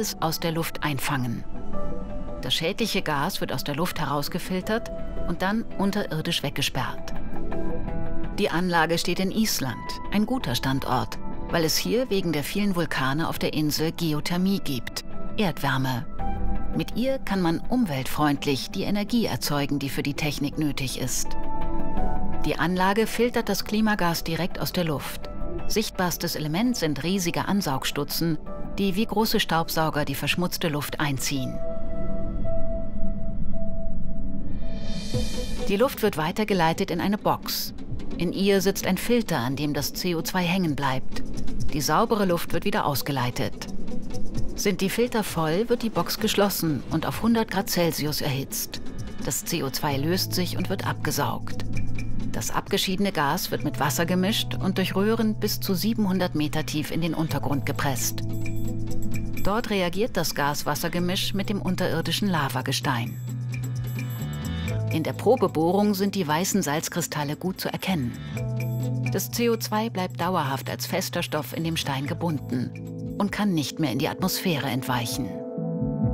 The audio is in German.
Kaltes aus der Luft einfangen. Das schädliche Gas wird aus der Luft herausgefiltert und dann unterirdisch weggesperrt. Die Anlage steht in Island, ein guter Standort, weil es hier wegen der vielen Vulkane auf der Insel Geothermie gibt, Erdwärme. Mit ihr kann man umweltfreundlich die Energie erzeugen, die für die Technik nötig ist. Die Anlage filtert das Klimagas direkt aus der Luft. Sichtbarstes Element sind riesige Ansaugstutzen, die wie große Staubsauger die verschmutzte Luft einziehen. Die Luft wird weitergeleitet in eine Box. In ihr sitzt ein Filter, an dem das CO2 hängen bleibt. Die saubere Luft wird wieder ausgeleitet. Sind die Filter voll, wird die Box geschlossen und auf 100 Grad Celsius erhitzt. Das CO2 löst sich und wird abgesaugt. Das abgeschiedene Gas wird mit Wasser gemischt und durch Röhren bis zu 700 Meter tief in den Untergrund gepresst. Dort reagiert das Gas-Wasser-Gemisch mit dem unterirdischen Lavagestein. In der Probebohrung sind die weißen Salzkristalle gut zu erkennen. Das CO2 bleibt dauerhaft als fester Stoff in dem Stein gebunden und kann nicht mehr in die Atmosphäre entweichen.